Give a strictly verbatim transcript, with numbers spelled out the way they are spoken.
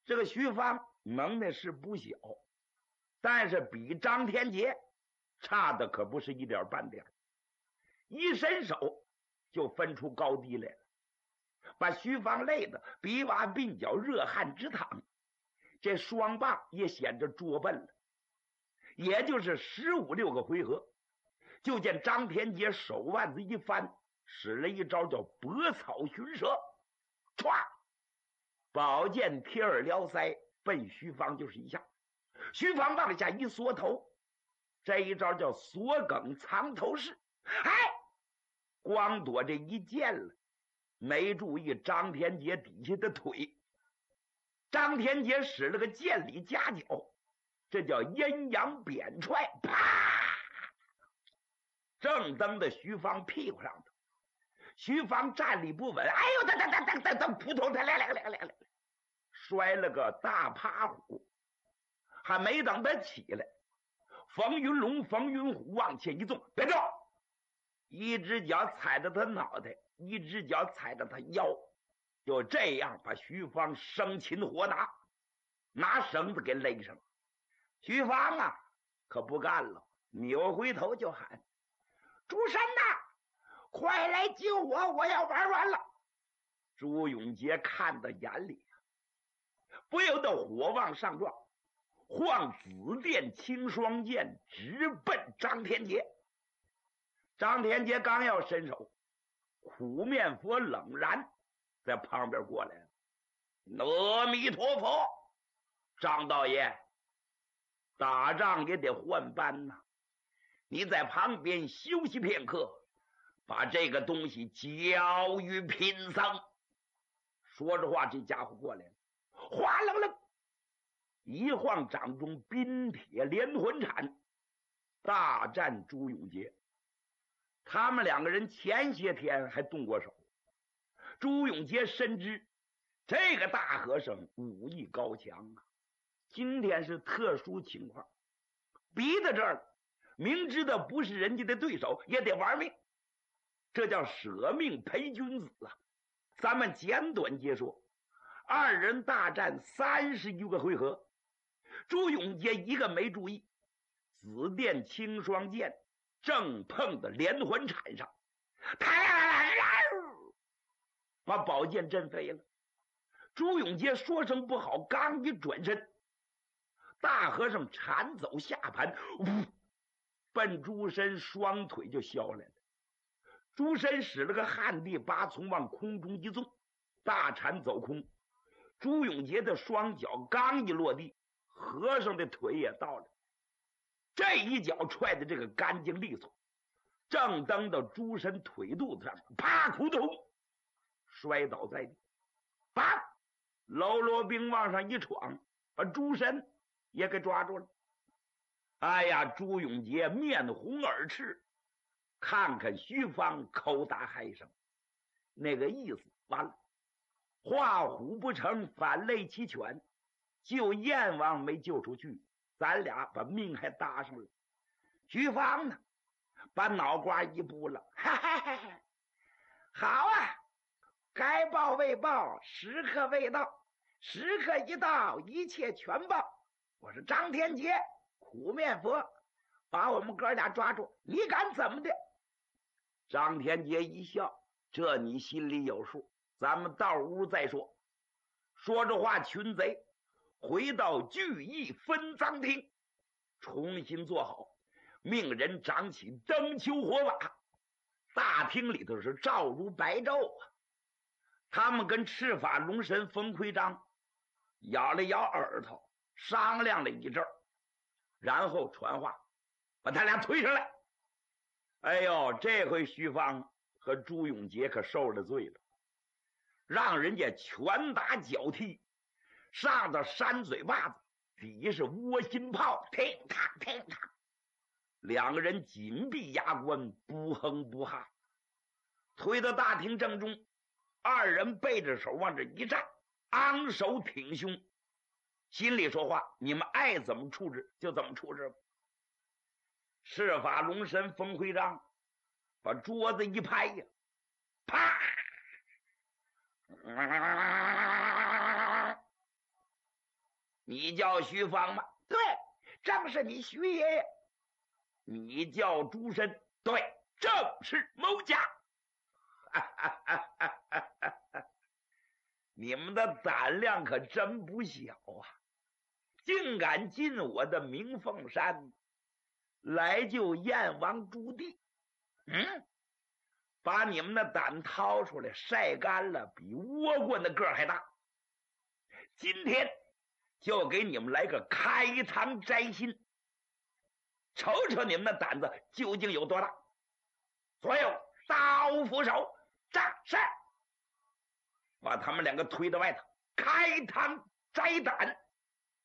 这个徐芳能耐是不小，但是比张天杰差的可不是一点半点，一伸手就分出高低来了，把徐芳累得比瓦鬓角热汗直淌，这双棒也显着拙笨了。也就是十五六个回合，就见张天杰手腕子一翻，使了一招叫百草寻蛇，歘，宝剑贴耳撩腮，奔徐芳就是一下。徐芳往下一缩头，这一招叫锁梗藏头式，哎，光躲这一剑了，没注意张天杰底下的腿。张天杰使了个剑里夹角，这叫阴阳扁踹，啪，正蹬在徐芳屁股上头。徐芳站立不稳，哎呦，等等等等等等，扑通，来来来来来来，摔了个大趴虎。还没等他起来，冯云龙、冯云虎往前一纵，别动，一只脚踩着他脑袋，一只脚踩着他腰，就这样把徐芳生擒活拿，拿绳子给勒上了。徐芳啊，可不干了，扭回头就喊：“朱神呐，快来救我，我要玩完了！”朱永杰看到眼里，不由得火往上撞，晃紫电青双剑直奔张天杰。张天杰刚要伸手，苦面佛冷然在旁边过来了：“阿弥陀佛，张道爷，打仗也得换班呐，你在旁边休息片刻，把这个东西交于贫僧。”说着话，这家伙过来了，哗楞楞一晃掌中冰铁连环铲，大战朱永杰。他们两个人前些天还动过手。朱永杰深知这个大和尚武艺高强啊，今天是特殊情况，逼到这儿了，明知道不是人家的对手也得玩命，这叫舍命陪君子啊。咱们简短接说，二人大战三十余个回合，朱永杰一个没注意，紫电青双剑正碰到连环铲上，把宝剑震飞了。朱永杰说声不好，刚一转身，大和尚铲走下盘，呜，奔朱身双腿就削来了。朱身使了个旱地拔葱往空中一纵，大铲走空。朱永杰的双脚刚一落地，和尚的腿也到了，这一脚踹的这个干净利索，正蹬到朱身腿肚子上，啪，扑通摔倒在地。啪，喽啰兵往上一闯，把朱身也给抓住了。哎呀，朱永杰面红耳赤，看看徐芳，口打嗨声，那个意思，完了，画虎不成反类其犬，救燕王没救出去，咱俩把命还搭上了。徐芳呢，把脑瓜一拨了，哈哈哈哈，好啊，该报未报，时刻未到，时刻一到，一切全报。我是张天杰，苦面佛，把我们哥俩抓住，你敢怎么的？张天杰一笑，这你心里有数，咱们到屋再说。说着话，群贼回到聚义分赃厅，重新做好，命人掌起灯球火把，大厅里头是照如白昼啊。他们跟赤发龙神冯奎章咬了咬耳朵，商量了一阵儿，然后传话，把他俩推上来。哎呦，这回徐芳和朱永杰可受了罪了，让人家拳打脚踢，上到山嘴巴子，底下是窝心炮，听他听他，两个人紧闭牙关，不哼不哈，推到大厅正中，二人背着手往这一站，昂首挺胸，心里说话，你们爱怎么处置就怎么处置吧。赤发龙神冯奎章把桌子一拍呀，啪， 你叫徐芳吗？对，正是你徐爷爷。你叫朱深？对，正是某家。哈哈哈哈哈哈！你们的胆量可真不小啊，竟敢进我的明凤山来救燕王朱棣。嗯，把你们的胆掏出来晒干了，比倭瓜的个儿还大。今天就给你们来个开膛摘心，瞅瞅你们的胆子究竟有多大。所有刀斧手，战士，把他们两个推到外头，开膛摘胆。